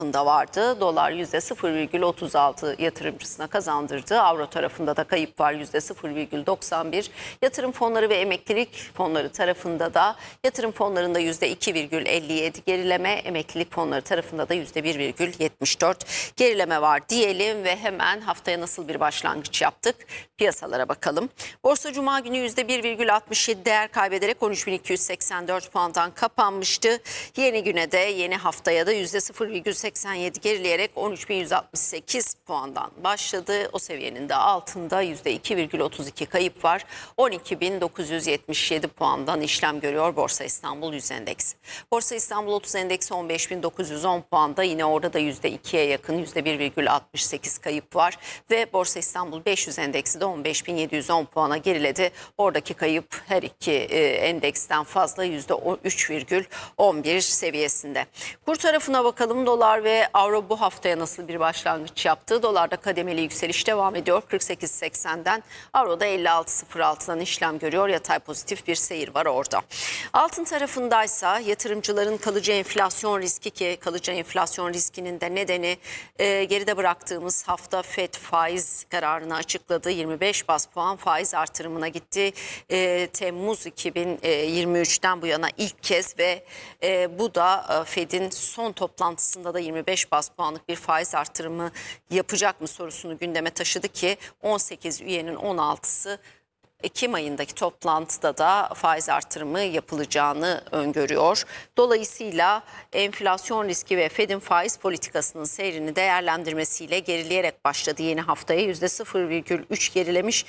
tarafında vardı. Dolar %0,36 yatırımcısına kazandırdı. Avro tarafında da kayıp var %0,91. Yatırım fonları ve emeklilik fonları tarafında da yatırım fonlarında %2,57 gerileme, emeklilik fonları tarafında da %1,74 gerileme var diyelim ve hemen haftaya nasıl bir başlangıç yaptık? Piyasalara bakalım. Borsa Cuma günü %1,67 değer kaybederek 13.284 puandan kapanmıştı. Yeni güne de yeni haftaya da %0,87 gerileyerek 13.168 puandan başladı. O seviyenin de altında %2,32 kayıp var. 12.977 puandan işlem görüyor Borsa İstanbul 100 endeksi. Borsa İstanbul 30 endeksi 15.910 puanda, yine orada da %2'ye yakın %1,68 kayıp var. Ve Borsa İstanbul 500 endeksi de 15.710 puana geriledi. Oradaki kayıp her iki endeksten fazla %3,11 seviyesinde. Kur tarafına bakalım. Dolar ve avro bu haftaya nasıl bir başlangıç yaptı? Dolarda kademeli yükseliş devam ediyor. 48.80'den, avroda 56.06'dan işlem görüyor. Yatay pozitif bir seyir var orada. Altın tarafındaysa yatırımcıların kalıcı enflasyon riski, ki kalıcı enflasyon riskinin de nedeni geride bıraktığımız hafta FED faiz kararını açıkladı. 25 bas puan faiz artırımına gitti. Temmuz 2023'ten bu yana ilk kez ve bu da FED'in son toplantısında da 25 bas puanlık bir faiz artırımı yapacak mı sorusunu gündeme taşıdı ki 18 üyenin 16'sı Ekim ayındaki toplantıda da faiz artırımı yapılacağını öngörüyor. Dolayısıyla enflasyon riski ve FED'in faiz politikasının seyrini değerlendirmesiyle gerileyerek başladı yeni haftaya. %0,3 gerilemiş,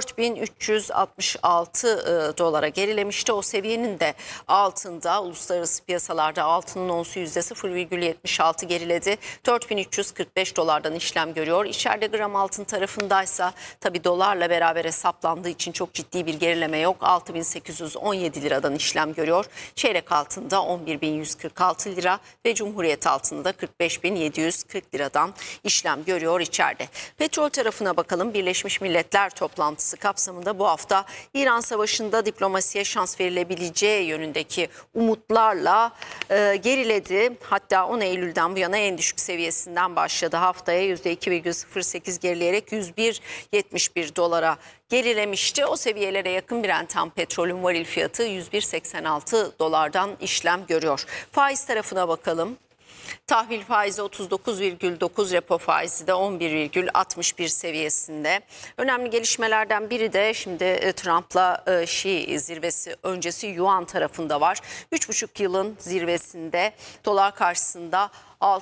4.366 dolara gerilemişti. O seviyenin de altında uluslararası piyasalarda altının onsu %0,76 geriledi. 4.345 dolardan işlem görüyor. İçeride gram altın tarafındaysa tabii dolarla beraber hesaplandığı için çok ciddi bir gerileme yok. 6.817 liradan işlem görüyor. Çeyrek altında 11.146 lira ve Cumhuriyet altında 45.740 liradan işlem görüyor içeride. Petrol tarafına bakalım. Birleşmiş Milletler toplantısı kapsamında bu hafta İran Savaşı'nda diplomasiye şans verilebileceği yönündeki umutlarla geriledi. Hatta 10 Eylül'den bu yana en düşük seviyesinden başladı. Haftaya %2,08 gerileyerek 101.71 dolara gerilemişti. O seviyelere yakın Brent petrolün varil fiyatı 101.86 dolardan işlem görüyor. Faiz tarafına bakalım. Tahvil faizi 39,9, repo faizi de 11,61 seviyesinde. Önemli gelişmelerden biri de şimdi Trump'la Şii zirvesi öncesi Yuan tarafında var. 3,5 yılın zirvesinde dolar karşısında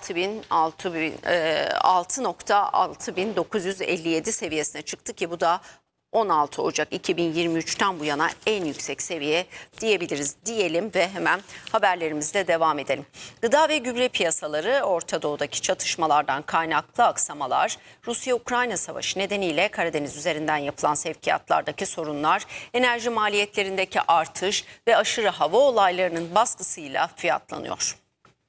6.6957 seviyesine çıktı ki bu da 16 Ocak 2023'ten bu yana en yüksek seviye diyebiliriz diyelim ve hemen haberlerimizle devam edelim. Gıda ve gübre piyasaları, Orta Doğu'daki çatışmalardan kaynaklı aksamalar, Rusya-Ukrayna savaşı nedeniyle Karadeniz üzerinden yapılan sevkiyatlardaki sorunlar, enerji maliyetlerindeki artış ve aşırı hava olaylarının baskısıyla fiyatlanıyor.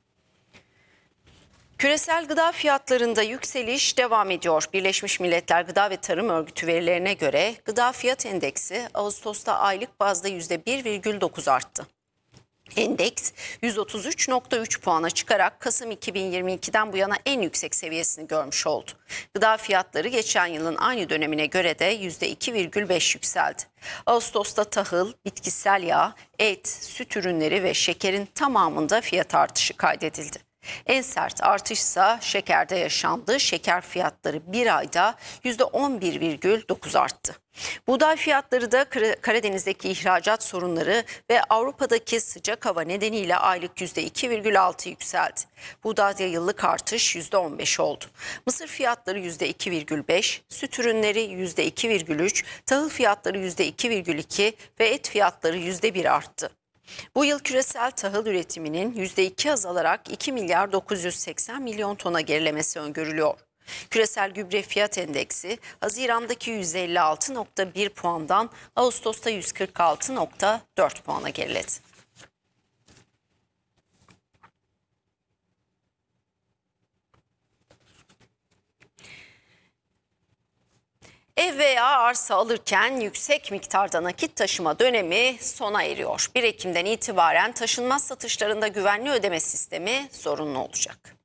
Küresel gıda fiyatlarında yükseliş devam ediyor. Birleşmiş Milletler Gıda ve Tarım Örgütü verilerine göre gıda fiyat endeksi Ağustos'ta aylık bazda %1,9 arttı. Endeks 133,3 puana çıkarak Kasım 2022'den bu yana en yüksek seviyesini görmüş oldu. Gıda fiyatları geçen yılın aynı dönemine göre de %2,5 yükseldi. Ağustos'ta tahıl, bitkisel yağ, et, süt ürünleri ve şekerin tamamında fiyat artışı kaydedildi. En sert artışsa şekerde yaşandı. Şeker fiyatları bir ayda %11,9 arttı. Buğday fiyatları da Karadeniz'deki ihracat sorunları ve Avrupa'daki sıcak hava nedeniyle aylık %2,6 yükseldi. Buğdayda yıllık artış %15 oldu. Mısır fiyatları %2,5, süt ürünleri %2,3, tahıl fiyatları %2,2 ve et fiyatları %1 arttı. Bu yıl küresel tahıl üretiminin %2 azalarak 2 milyar 980 milyon tona gerilemesi öngörülüyor. Küresel gübre fiyat endeksi Haziran'daki 156,1 puandan Ağustos'ta 146,4 puana geriledi. Ev veya arsa alırken yüksek miktarda nakit taşıma dönemi sona eriyor. 1 Ekim'den itibaren taşınmaz satışlarında güvenli ödeme sistemi zorunlu olacak.